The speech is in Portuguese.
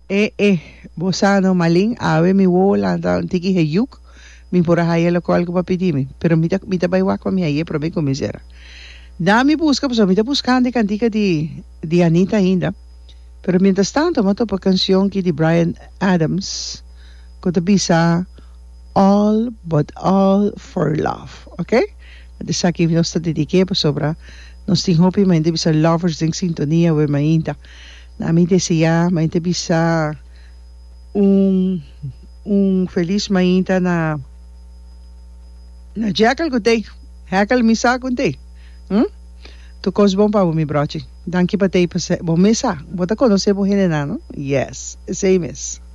Bosano maling awe mi wo lanta tiki heyuk mi pura haya lo ko pa pidimi pero mita baywa ko mi haya pero me komisera dami busca pues mita buscando cantica di Anita ainda pero mientras tanto mato pa canción que di Bryan Adams ko bisa All But All For Love, okay? At isa que nos dedique pa sobra nos tinghopi mainte bisa lovers ding sintonia we mainta namin siya mainte bisa un feliz mainta na jackal kunte hakal misa kunte tu cos bom pa mi broche danke pa te pa se bom mesa bota conoce bo hinena no yes same is